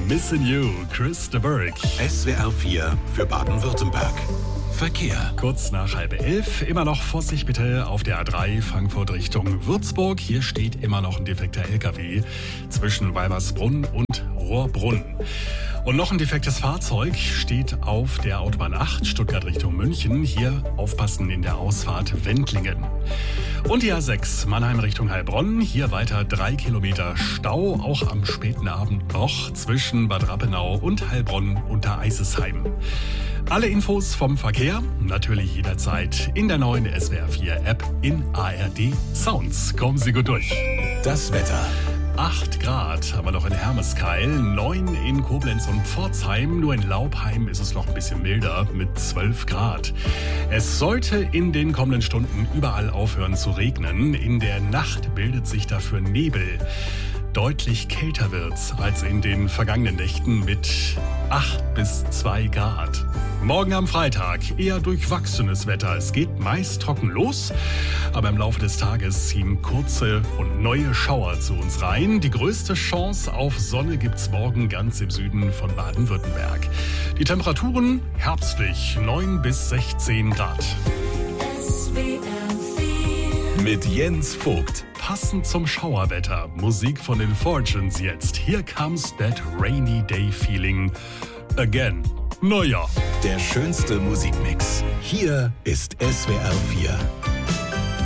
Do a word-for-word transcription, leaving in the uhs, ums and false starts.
Missing You, Chris de Burgh. S W R vier für Baden-Württemberg. Verkehr. Kurz nach halb elf, immer noch Vorsicht bitte auf der A drei Frankfurt Richtung Würzburg. Hier steht immer noch ein defekter L K W zwischen Weimersbrunn und Rohrbrunn. Und noch ein defektes Fahrzeug steht auf der Autobahn acht Stuttgart Richtung München. Hier aufpassen in der Ausfahrt Wendlingen. Und die A sechs Mannheim Richtung Heilbronn. Hier weiter drei Kilometer Stau, auch am späten Abend noch zwischen Bad Rappenau und Heilbronn unter Eisesheim. Alle Infos vom Verkehr natürlich jederzeit in der neuen S W R vier App in A R D Sounds. Kommen Sie gut durch. Das Wetter. acht Grad haben wir noch in Hermeskeil, neun in Koblenz und Pforzheim. Nur in Laubheim ist es noch ein bisschen milder mit zwölf Grad. Es sollte in den kommenden Stunden überall aufhören zu regnen. In der Nacht bildet sich dafür Nebel. Deutlich kälter wird's als in den vergangenen Nächten mit acht bis zwei Grad. Morgen am Freitag eher durchwachsenes Wetter. Es geht meist trocken los, aber im Laufe des Tages ziehen kurze und neue Schauer zu uns rein. Die größte Chance auf Sonne gibt's morgen ganz im Süden von Baden-Württemberg. Die Temperaturen herbstlich, neun bis sechzehn Grad. Mit Jens Vogt. Passend zum Schauerwetter, Musik von den Fortunes jetzt. Here comes that rainy day feeling again. Neujahr. Der schönste Musikmix. Hier ist S W R vier.